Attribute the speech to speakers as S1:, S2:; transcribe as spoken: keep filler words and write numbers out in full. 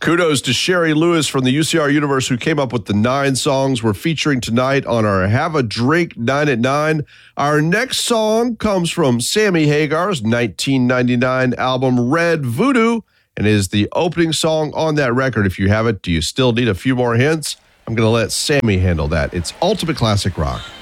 S1: Kudos to Sherry Lewis from the U C R Universe who came up with the nine songs we're featuring tonight on our Have a Drink nine at nine. Our next song comes from Sammy Hagar's nineteen ninety-nine album Red Voodoo and is the opening song on that record. If you have it, do you still need a few more hints? I'm going to let Sammy handle that. It's Ultimate Classic Rock.